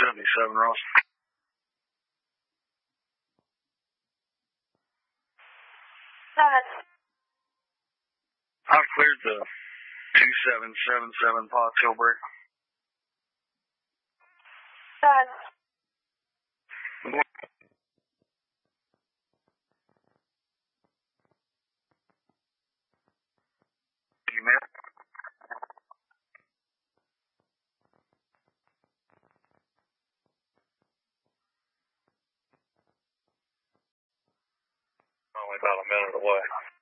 277, Ross. No, that's... I've cleared the 2777 pot jailbreak. You man? Only about a minute away.